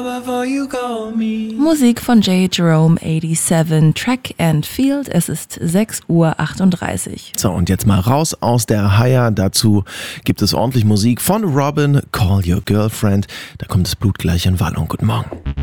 Musik von J. Jerome 87, Track and Field. Es ist 6:38 Uhr. So, und jetzt mal raus aus der Haier. Dazu gibt es ordentlich Musik von Robin, Call Your Girlfriend. Da kommt das Blut gleich in Wallung. Guten Morgen.